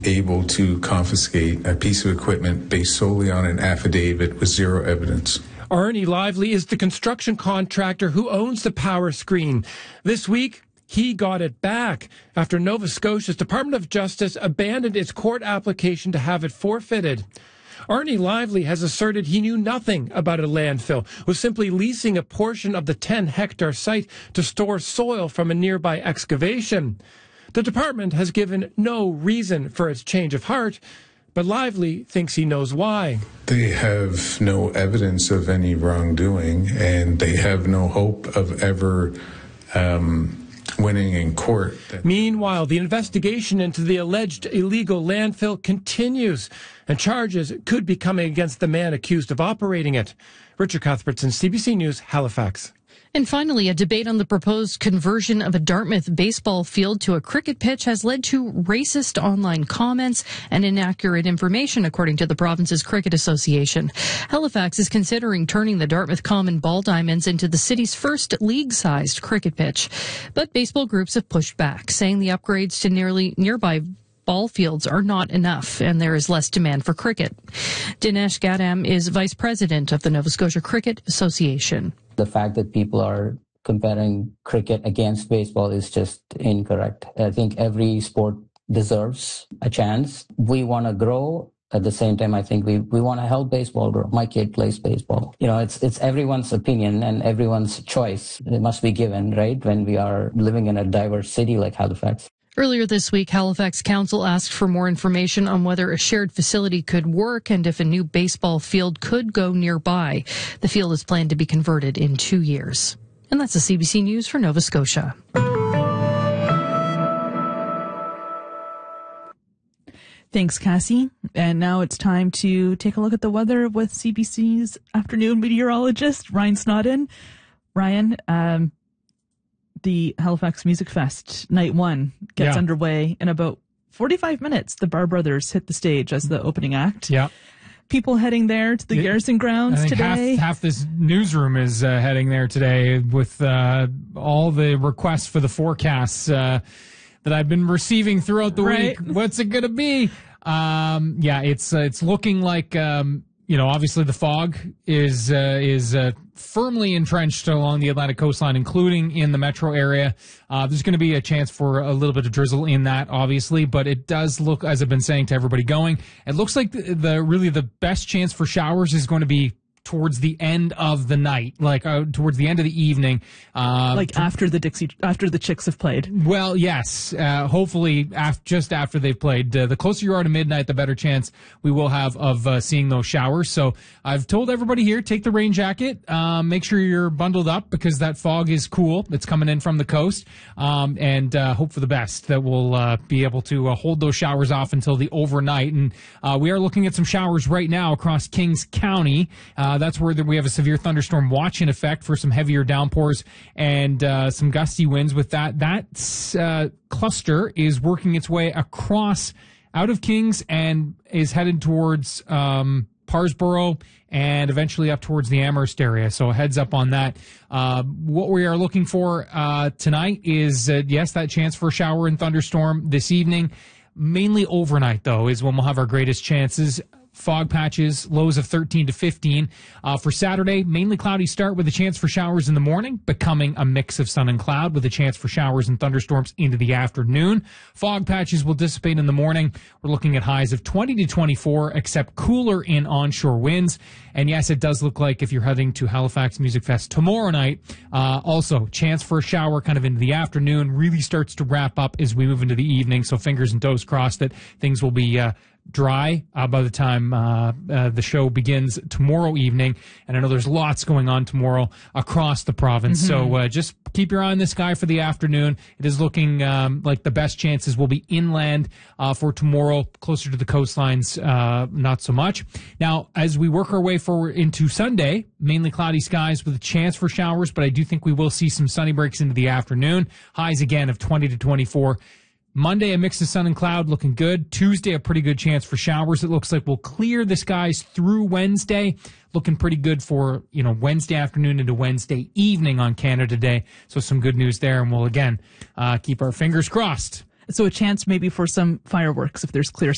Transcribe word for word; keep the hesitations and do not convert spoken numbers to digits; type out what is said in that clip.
able to confiscate a piece of equipment based solely on an affidavit with zero evidence. Arnie Lively is the construction contractor who owns the power screen. This week, he got it back after Nova Scotia's Department of Justice abandoned its court application to have it forfeited. Arnie Lively has asserted he knew nothing about a landfill, was simply leasing a portion of the ten-hectare site to store soil from a nearby excavation. The department has given no reason for its change of heart, but Lively thinks he knows why. They have no evidence of any wrongdoing, and they have no hope of ever um, winning in court. Meanwhile, the investigation into the alleged illegal landfill continues, and charges could be coming against the man accused of operating it. Richard Cuthbertson, C B C News, Halifax. And finally, a debate on the proposed conversion of a Dartmouth baseball field to a cricket pitch has led to racist online comments and inaccurate information, according to the province's Cricket Association. Halifax is considering turning the Dartmouth Common Ball Diamonds into the city's first league-sized cricket pitch. But baseball groups have pushed back, saying the upgrades to nearly nearby ball fields are not enough, and there is less demand for cricket. Dinesh Gadam is vice president of the Nova Scotia Cricket Association. The fact that people are comparing cricket against baseball is just incorrect. I think every sport deserves a chance. We want to grow. At the same time, I think we, we want to help baseball grow. My kid plays baseball. You know, it's it's everyone's opinion and everyone's choice. It must be given, right, when we are living in a diverse city like Halifax. Earlier this week, Halifax Council asked for more information on whether a shared facility could work and if a new baseball field could go nearby. The field is planned to be converted in two years. And that's the C B C News for Nova Scotia. Thanks, Cassie. And now it's time to take a look at the weather with C B C's afternoon meteorologist, Ryan Snodden. Ryan, um, the Halifax Music Fest, night one, gets yeah. underway in about forty-five minutes. The Bar Brothers hit the stage as the opening act. Yeah. People heading there to the yeah. Garrison grounds I think today. Half, half this newsroom is uh, heading there today with uh, all the requests for the forecasts uh, that I've been receiving throughout the right. week. What's it going to be? Um, yeah, it's uh, it's looking like um, you know, obviously the fog is uh, is uh, firmly entrenched along the Atlantic coastline, including in the metro area. Uh, there's going to be a chance for a little bit of drizzle in that, obviously, but it does look, as I've been saying to everybody going, it looks like the, the really the best chance for showers is going to be towards the end of the night, like uh, towards the end of the evening. Uh, like after the Dixie, after the Chicks have played. Well, yes. Uh, hopefully, af- just after they've played. Uh, the closer you are to midnight, the better chance we will have of uh, seeing those showers. So I've told everybody here, take the rain jacket. Um, make sure you're bundled up because that fog is cool. It's coming in from the coast. Um, and uh, hope for the best that we'll uh, be able to uh, hold those showers off until the overnight. And uh, we are looking at some showers right now across Kings County. Uh, that's where we have a severe thunderstorm watch in effect for some heavier downpours and uh, some gusty winds with that. That uh, cluster is working its way across out of Kings and is headed towards um, Parsboro and eventually up towards the Amherst area. So heads up on that. Uh, what we are looking for uh, tonight is, uh, yes, that chance for a shower and thunderstorm this evening. Mainly overnight, though, is when we'll have our greatest chances. Fog patches, lows of thirteen to fifteen. Uh, for Saturday, mainly cloudy start with a chance for showers in the morning, becoming a mix of sun and cloud with a chance for showers and thunderstorms into the afternoon. Fog patches will dissipate in the morning. We're looking at highs of twenty to twenty-four, except cooler in onshore winds. And yes, it does look like if you're heading to Halifax Music Fest tomorrow night, uh, also chance for a shower kind of into the afternoon, really starts to wrap up as we move into the evening. So fingers and toes crossed that things will be uh, dry uh, by the time uh, uh, the show begins tomorrow evening. And I know there's lots going on tomorrow across the province. Mm-hmm. So uh, just keep your eye on the sky for the afternoon. It is looking um, like the best chances will be inland uh, for tomorrow, closer to the coastlines, uh, not so much. Now, as we work our way forward into Sunday, mainly cloudy skies with a chance for showers, but I do think we will see some sunny breaks into the afternoon. Highs again of twenty to twenty-four. Monday, a mix of sun and cloud looking good. Tuesday, a pretty good chance for showers. It looks like we'll clear the skies through Wednesday. Looking pretty good for, you know, Wednesday afternoon into Wednesday evening on Canada Day. So some good news there. And we'll, again, uh, keep our fingers crossed. So a chance maybe for some fireworks if there's clear